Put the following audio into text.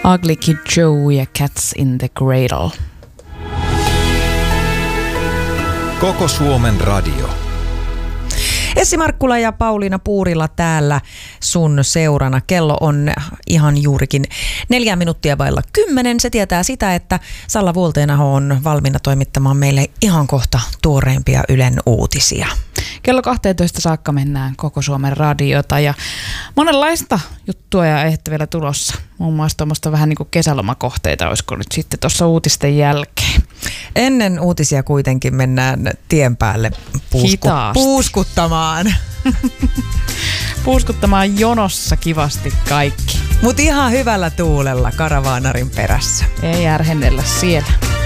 Ugly Kid Joe ja Cats in the Cradle. Koko Suomen radio. Essi Markkula ja Pauliina Puurila täällä sun seurana. Kello on ihan juurikin 4 minuuttia vailla 10. Se tietää sitä, että Salla Vuolteenaho on valmiina toimittamaan meille ihan kohta tuoreimpia Ylen uutisia. Kello 12 saakka mennään Koko Suomen radiota ja monenlaista juttua ja aihetta vielä tulossa. Muun muassa tuommoista vähän niin kuin kesälomakohteita olisiko nyt sitten tuossa uutisten jälkeen. Ennen uutisia kuitenkin mennään tien päälle puuskuttamaan. Puuskuttamaan jonossa kivasti kaikki. Mut ihan hyvällä tuulella karavaanarin perässä. Ei järhennellä siellä.